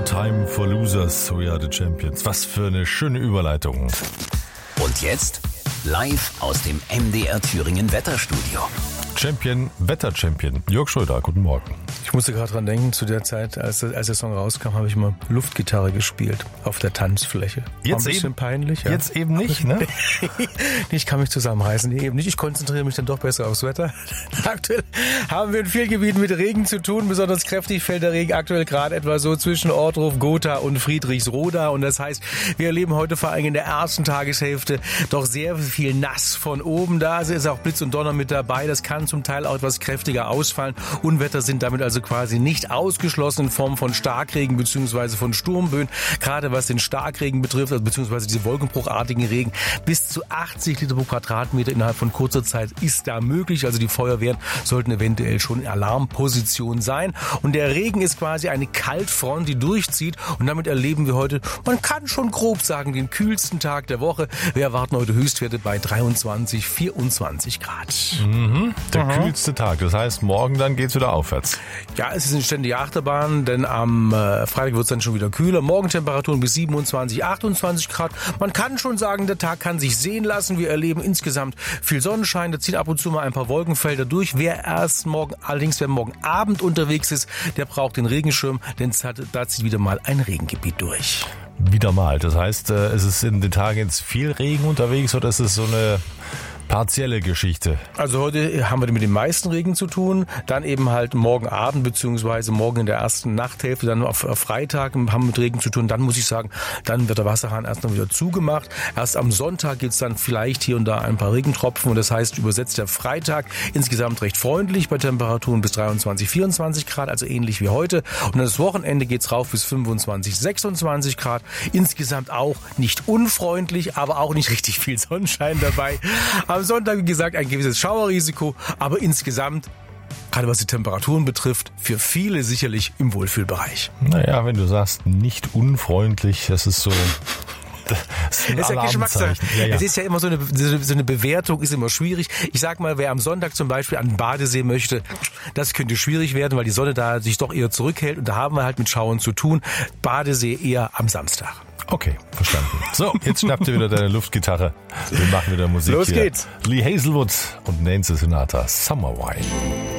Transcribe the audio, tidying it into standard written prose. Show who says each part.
Speaker 1: No time for losers, we are the champions. Was für eine schöne Überleitung.
Speaker 2: Und jetzt live aus dem MDR Thüringen Wetterstudio.
Speaker 1: Wetterchampion, Jörg Schröder, guten Morgen.
Speaker 3: Ich musste gerade dran denken, zu der Zeit, als der Song rauskam, habe ich mal Luftgitarre gespielt auf der Tanzfläche.
Speaker 1: Jetzt
Speaker 3: war ein bisschen
Speaker 1: eben,
Speaker 3: peinlich. Ja.
Speaker 1: Jetzt eben nicht, ne?
Speaker 3: Ich kann mich zusammenreißen, eben nicht. Ich konzentriere mich dann doch besser aufs Wetter. Aktuell haben wir in vielen Gebieten mit Regen zu tun. Besonders kräftig fällt der Regen aktuell gerade etwa so zwischen Ortruf, Gotha und Friedrichsroda. Und das heißt, wir erleben heute vor allem in der ersten Tageshälfte doch sehr viel nass von oben. Da ist auch Blitz und Donner mit dabei. Das kann zum Teil auch etwas kräftiger ausfallen. Unwetter sind damit also quasi nicht ausgeschlossen in Form von Starkregen bzw. von Sturmböen. Gerade was den Starkregen betrifft, also beziehungsweise diese wolkenbruchartigen Regen, bis zu 80 Liter pro Quadratmeter innerhalb von kurzer Zeit ist da möglich. Also die Feuerwehren sollten eventuell schon in Alarmposition sein. Und der Regen ist quasi eine Kaltfront, die durchzieht. Und damit erleben wir heute, man kann schon grob sagen, den kühlsten Tag der Woche. Wir erwarten heute Höchstwerte bei 23, 24 Grad.
Speaker 1: Der kühlste Tag, das heißt, morgen dann geht's wieder aufwärts.
Speaker 3: Ja, es ist eine ständige Achterbahn, denn am Freitag wird es dann schon wieder kühler. Morgentemperaturen bis 27, 28 Grad. Man kann schon sagen, der Tag kann sich sehen lassen. Wir erleben insgesamt viel Sonnenschein. Da ziehen ab und zu mal ein paar Wolkenfelder durch. Wer morgen Abend unterwegs ist, der braucht den Regenschirm, denn da zieht wieder mal ein Regengebiet durch.
Speaker 1: Wieder mal, das heißt, ist es in den Tagen jetzt viel Regen unterwegs oder ist es so eine partielle Geschichte?
Speaker 3: Also heute haben wir mit dem meisten Regen zu tun, dann eben halt morgen Abend beziehungsweise morgen in der ersten Nachthälfte, dann auf Freitag haben wir mit Regen zu tun. Dann muss ich sagen, dann wird der Wasserhahn erst noch wieder zugemacht. Erst am Sonntag gibt es dann vielleicht hier und da ein paar Regentropfen und das heißt übersetzt der Freitag insgesamt recht freundlich bei Temperaturen bis 23, 24 Grad, also ähnlich wie heute. Und das Wochenende geht's rauf bis 25, 26 Grad. Insgesamt auch nicht unfreundlich, aber auch nicht richtig viel Sonnenschein dabei. Am Sonntag, wie gesagt, ein gewisses Schauerrisiko, aber insgesamt, gerade was die Temperaturen betrifft, für viele sicherlich im Wohlfühlbereich.
Speaker 1: Naja, wenn du sagst, nicht unfreundlich, das ist so... Das ist
Speaker 3: ja Geschmackssache.
Speaker 1: Ja.
Speaker 3: Es ist ja immer so eine Bewertung, ist immer schwierig. Ich sag mal, wer am Sonntag zum Beispiel an den Badesee möchte, das könnte schwierig werden, weil die Sonne da sich doch eher zurückhält und da haben wir halt mit Schauern zu tun. Badesee eher am Samstag.
Speaker 1: Okay, verstanden. So, jetzt schnappt ihr wieder deine Luftgitarre. Wir machen wieder Musik.
Speaker 3: Los
Speaker 1: hier.
Speaker 3: geht's.
Speaker 1: Lee Hazelwood und Nancy Sinatra, Summer Wine.